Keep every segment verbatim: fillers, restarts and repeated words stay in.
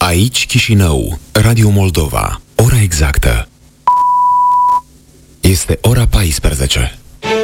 Aici Chișinău, Radio Moldova. Ora exactă este ora paisprezece.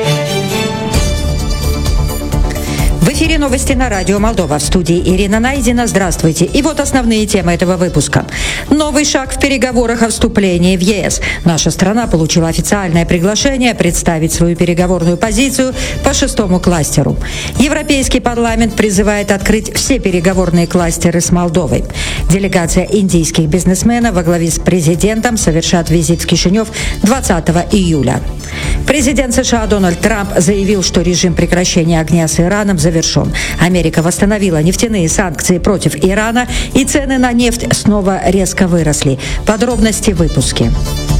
В эфире новости на Радио Молдова. В студии Ирина Найдина. Здравствуйте. И вот основные темы этого выпуска. Новый шаг в переговорах о вступлении в ЕС. Наша страна получила официальное приглашение представить свою переговорную позицию по шестому кластеру. Европейский парламент призывает открыть все переговорные кластеры с Молдовой. Делегация индийских бизнесменов во главе с президентом совершат визит в Кишинев двадцатого июля. Президент США Дональд Трамп заявил, что режим прекращения огня с Ираном завершен. Америка восстановила нефтяные санкции против Ирана, и цены на нефть снова резко выросли. Подробности в выпуске.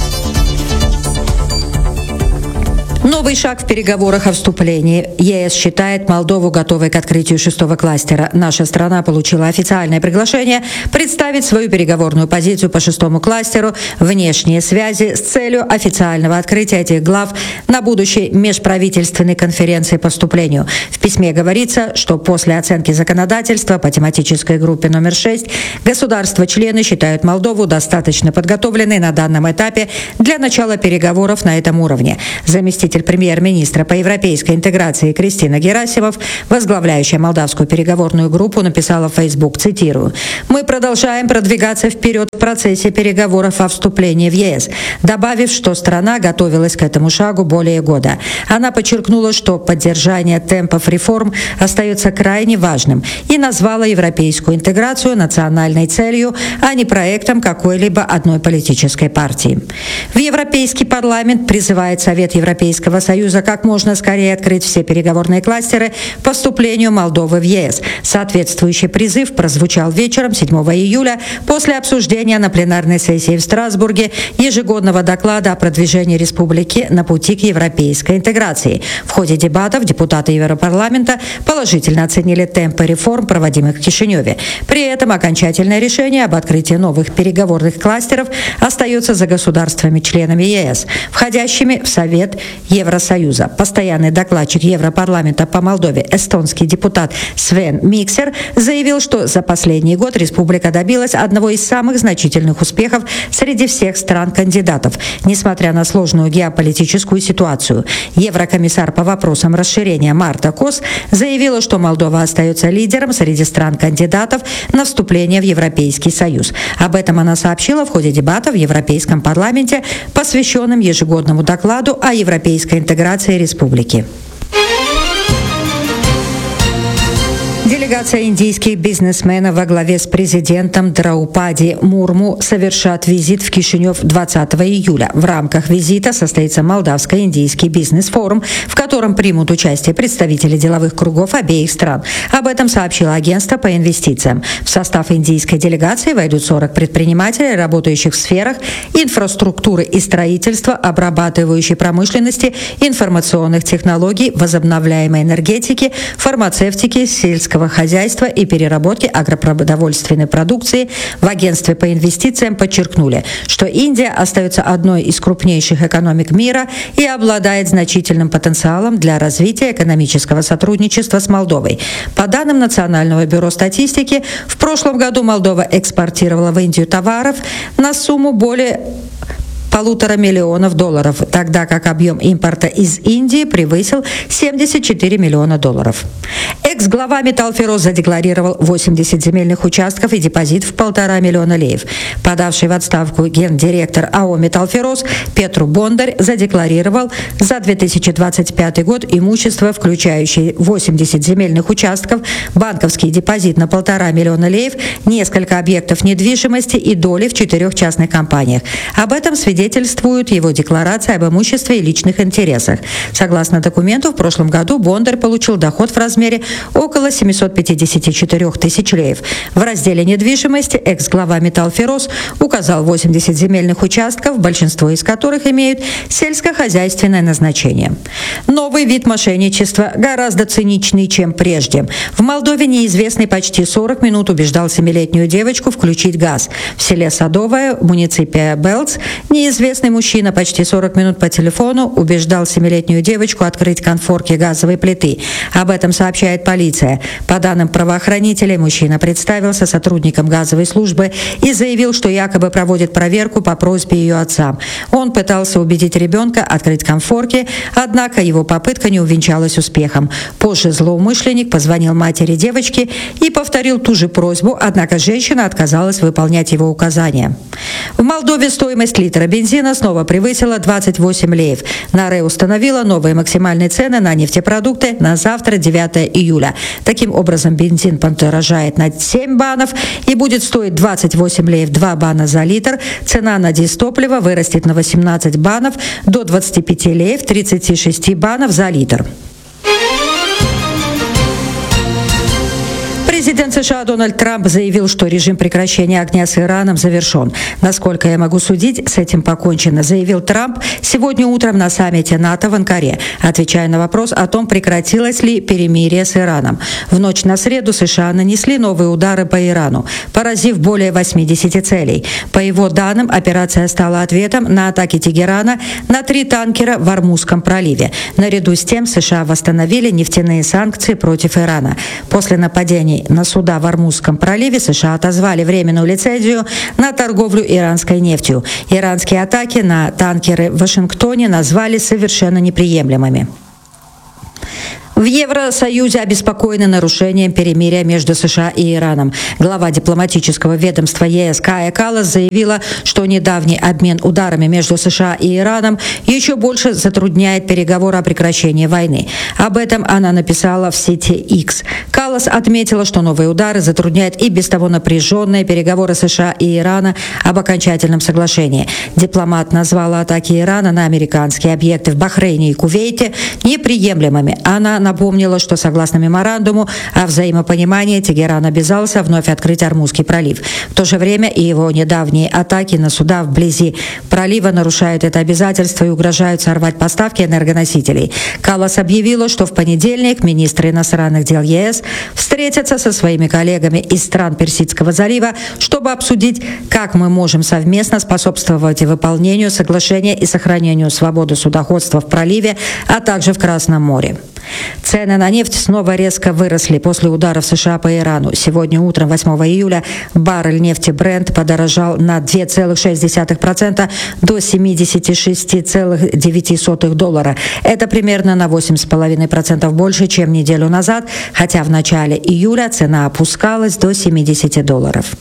Новый шаг в переговорах о вступлении. ЕС считает Молдову готовой к открытию шестого кластера. Наша страна получила официальное приглашение представить свою переговорную позицию по шестому кластеру «Внешние связи» с целью официального открытия этих глав на будущей межправительственной конференции по вступлению. В письме говорится, что после оценки законодательства по тематической группе номер шесть государства-члены считают Молдову достаточно подготовленной на данном этапе для начала переговоров на этом уровне. Заместитель премьер-министра по европейской интеграции Кристина Герасимов, возглавляющая молдавскую переговорную группу, написала в Facebook, цитирую: «Мы продолжаем продвигаться вперед в процессе переговоров о вступлении в ЕС», добавив, что страна готовилась к этому шагу более года. Она подчеркнула, что поддержание темпов реформ остается крайне важным и назвала европейскую интеграцию национальной целью, а не проектом какой-либо одной политической партии. В Европейский парламент призывает Совет Европейского Союза как можно скорее открыть все переговорные кластеры по вступлению Молдовы в ЕС. Соответствующий призыв прозвучал вечером седьмого июля после обсуждения на пленарной сессии в Страсбурге ежегодного доклада о продвижении республики на пути к европейской интеграции. В ходе дебатов депутаты Европарламента положительно оценили темпы реформ, проводимых в Кишиневе. При этом окончательное решение об открытии новых переговорных кластеров остается за государствами-членами ЕС, входящими в Совет Евросоюза. Постоянный докладчик Европарламента по Молдове, эстонский депутат Свен Миксер, заявил, что за последний год республика добилась одного из самых значительных успехов среди всех стран-кандидатов, несмотря на сложную геополитическую ситуацию. Еврокомиссар по вопросам расширения Марта Кос заявила, что Молдова остается лидером среди стран-кандидатов на вступление в Европейский Союз. Об этом она сообщила в ходе дебата в Европейском парламенте, посвященном ежегодному докладу о европейской интеграции республики. Делегация индийских бизнесменов во главе с президентом Драупади Мурму совершат визит в Кишинев двадцатого июля. В рамках визита состоится Молдавско-индийский бизнес-форум, в котором примут участие представители деловых кругов обеих стран. Об этом сообщило агентство по инвестициям. В состав индийской делегации войдут сорок предпринимателей, работающих в сферах инфраструктуры и строительства, обрабатывающей промышленности, информационных технологий, возобновляемой энергетики, фармацевтики, сельского хозяйства и переработки агропродовольственной продукции. В агентстве по инвестициям подчеркнули, что Индия остается одной из крупнейших экономик мира и обладает значительным потенциалом для развития экономического сотрудничества с Молдовой. По данным Национального бюро статистики, в прошлом году Молдова экспортировала в Индию товаров на сумму более полутора миллионов долларов, тогда как объем импорта из Индии превысил семьдесят четыре миллиона долларов. Экс-глава Металлферрос задекларировал восемьдесят земельных участков и депозит в полтора миллиона леев. Подавший в отставку гендиректор АО «Металлферрос» Петру Бондарь задекларировал за две тысячи двадцать пятый год имущество, включающее восемьдесят земельных участков, банковский депозит на полтора миллиона леев, несколько объектов недвижимости и доли в четырех частных компаниях. Об этом свидетельствует свидетельствует его декларация об имуществе и личных интересах. Согласно документу, в прошлом году Бондарь получил доход в размере около семьсот пятьдесят четыре тысяч леев. В разделе недвижимости экс-глава Металлферрос указал восемьдесят земельных участков, большинство из которых имеют сельскохозяйственное назначение. Новый вид мошенничества гораздо циничнее, чем прежде. В Молдове неизвестный почти сорок минут убеждал семилетнюю девочку включить газ. В селе Садовое, муниципия Белц, неизвестный Неизвестный мужчина почти сорок минут по телефону убеждал семилетнюю девочку открыть конфорки газовой плиты. Об этом сообщает полиция. По данным правоохранителей, мужчина представился сотрудником газовой службы и заявил, что якобы проводит проверку по просьбе ее отца. Он пытался убедить ребенка открыть конфорки, однако его попытка не увенчалась успехом. Позже злоумышленник позвонил матери девочки и повторил ту же просьбу, однако женщина отказалась выполнять его указания. В Молдове стоимость литра бензина снова превысила двадцать восемь леев. НАРЭ установила новые максимальные цены на нефтепродукты на завтра, девятое июля. Таким образом, бензин подорожает на семь банов и будет стоить двадцать восемь леев два бана за литр. Цена на дизтопливо вырастет на восемнадцать банов до двадцати пяти леев тридцати шести банов за литр. Президент США Дональд Трамп заявил, что режим прекращения огня с Ираном завершен. Насколько я могу судить, с этим покончено, заявил Трамп сегодня утром на саммите НАТО в Анкаре, отвечая на вопрос о том, прекратилось ли перемирие с Ираном. В ночь на среду США нанесли новые удары по Ирану, поразив более восьмидесяти целей. По его данным, операция стала ответом на атаки Тегерана на три танкера в Ормузском проливе. Наряду с тем, США восстановили нефтяные санкции против Ирана. После нападений на суда в Ормузском проливе США отозвали временную лицензию на торговлю иранской нефтью. Иранские атаки на танкеры в Вашингтоне назвали совершенно неприемлемыми. В Евросоюзе обеспокоены нарушением перемирия между США и Ираном. Глава дипломатического ведомства ЕС Кая Каллас заявила, что недавний обмен ударами между США и Ираном еще больше затрудняет переговоры о прекращении войны. Об этом она написала в сети X. Каллас отметила, что новые удары затрудняют и без того напряженные переговоры США и Ирана об окончательном соглашении. Дипломат назвала атаки Ирана на американские объекты в Бахрейне и Кувейте неприемлемыми. Она напомнила, что согласно меморандуму о взаимопонимании Тегеран обязался вновь открыть Ормузский пролив. В то же время и его недавние атаки на суда вблизи пролива нарушают это обязательство и угрожают сорвать поставки энергоносителей. Каллас объявила, что в понедельник министры иностранных дел ЕС встретятся со своими коллегами из стран Персидского залива, чтобы обсудить, как мы можем совместно способствовать выполнению соглашения и сохранению свободы судоходства в проливе, а также в Красном море. Цены на нефть снова резко выросли после ударов США по Ирану. Сегодня утром, восьмого июля, баррель нефти Brent подорожал на два целых шесть десятых процента до семидесяти шести целых девяти сотых доллара. Это примерно на восемь целых пять десятых процента больше, чем неделю назад, хотя в начале июля цена опускалась до семидесяти долларов.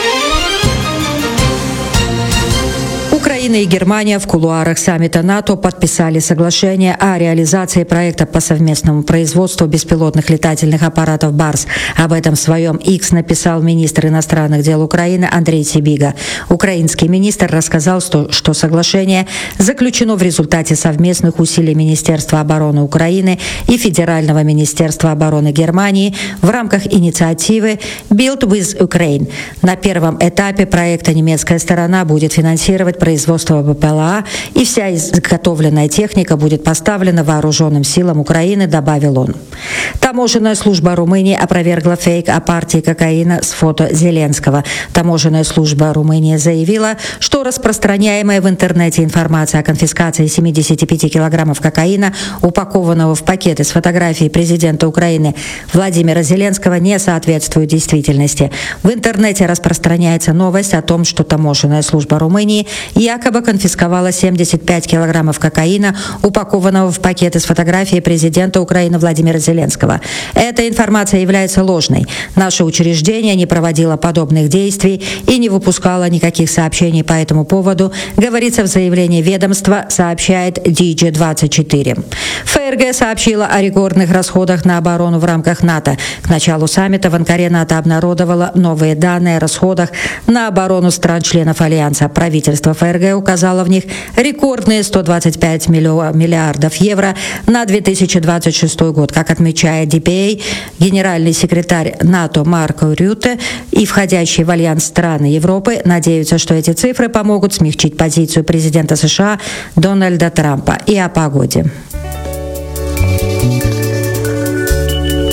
Украина и Германия в кулуарах саммита НАТО подписали соглашение о реализации проекта по совместному производству беспилотных летательных аппаратов «Барс». Об этом в своем X написал министр иностранных дел Украины Андрей Сибига. Украинский министр рассказал, что, что соглашение заключено в результате совместных усилий Министерства обороны Украины и Федерального министерства обороны Германии в рамках инициативы «Build with Ukraine». На первом этапе проекта немецкая сторона будет финансировать производство производства БПЛА, и вся изготовленная техника будет поставлена вооруженным силам Украины, добавил он. Таможенная служба Румынии опровергла фейк о партии кокаина с фото Зеленского. Таможенная служба Румынии заявила, что распространяемая в интернете информация о конфискации семидесяти пяти килограммов кокаина, упакованного в пакеты с фотографией президента Украины Владимира Зеленского, не соответствует действительности. В интернете распространяется новость о том, что таможенная служба Румынии якобы конфисковала семьдесят пять килограммов кокаина, упакованного в пакеты с фотографией президента Украины Владимира Зеленского. Эта информация является ложной. Наше учреждение не проводило подобных действий и не выпускало никаких сообщений по этому поводу, говорится в заявлении ведомства, сообщает ди джи двадцать четыре. ФРГ сообщила о рекордных расходах на оборону в рамках НАТО. К началу саммита в Анкаре НАТО обнародовало новые данные о расходах на оборону стран-членов Альянса. Правительство ФРГ указало в них рекордные сто двадцать пять миллиардов евро на две тысячи двадцать шестой год. Как отмечает ди пи эй, генеральный секретарь НАТО Марко Рютте и входящие в альянс страны Европы надеются, что эти цифры помогут смягчить позицию президента США Дональда Трампа. И о погоде.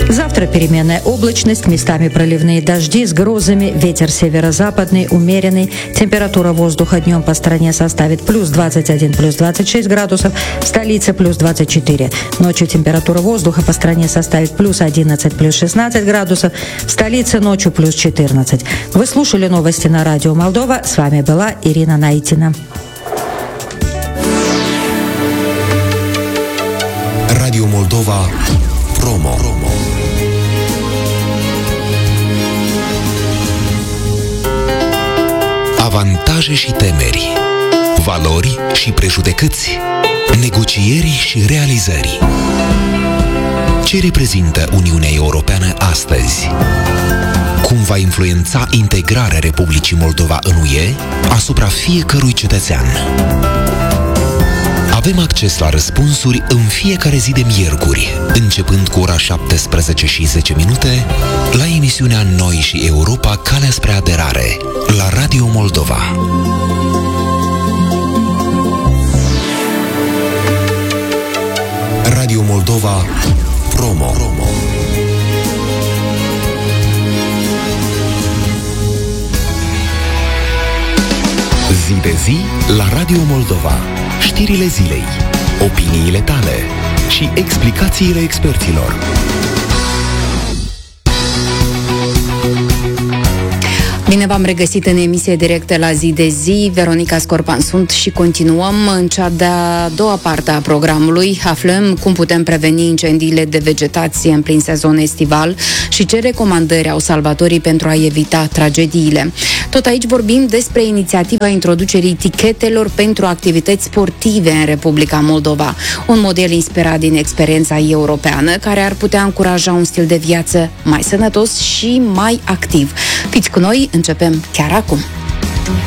Завтра переменная облачность, местами проливные дожди с грозами, ветер северо-западный, умеренный. Температура воздуха днем по стране составит плюс двадцать один, плюс двадцать шесть градусов, в столице плюс двадцать четыре. Ночью температура воздуха по стране составит плюс одиннадцать, плюс шестнадцать градусов, в столице ночью плюс четырнадцать. Вы слушали новости на радио Молдова. С вами была Ирина Найтина. Radio Moldova Promo. Avantaje și temeri, valori și prejudecăți, negocieri și realizări. Ce reprezintă Uniunea Europeană astăzi? Cum va influența integrarea Republicii Moldova în U E asupra fiecărui cetățean? Avem acces la răspunsuri în fiecare zi de miercuri, începând cu ora șaptesprezece și zece minute, la emisiunea Noi și Europa, calea spre aderare, la Radio Moldova. Radio Moldova Promo. Zi de zi la Radio Moldova. Știrile zilei, opiniile tale și explicațiile experților. Bine v-am regăsit în emisie directă la Zi de Zi. Veronica Scorpan sunt și continuăm în cea de-a doua parte a programului. Aflăm cum putem preveni incendiile de vegetație în plin sezon estival și ce recomandări au salvatorii pentru a evita tragediile. Tot aici vorbim despre inițiativa introducerii etichetelor pentru activități sportive în Republica Moldova, un model inspirat din experiența europeană care ar putea încuraja un stil de viață mai sănătos și mai activ. Fiți cu noi, începem chiar acum.